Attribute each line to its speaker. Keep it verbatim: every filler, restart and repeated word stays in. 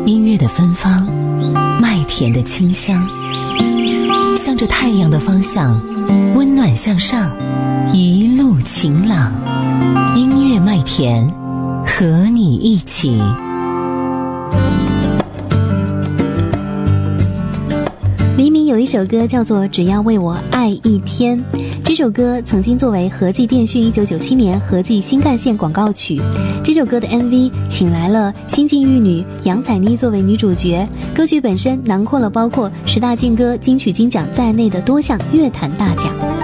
Speaker 1: 音乐的芬芳，麦田的清香，向着太阳的方向，温暖向上，一路晴朗。音乐麦田，和你一起。
Speaker 2: 黎明有一首歌叫做《只要为我爱一天》，这首歌曾经作为和记电讯一九九七年和记新干线广告曲。这首歌的 M V 请来了新晋玉女杨采妮作为女主角，歌曲本身囊括了包括十大劲歌、金曲金奖在内的多项乐坛大奖。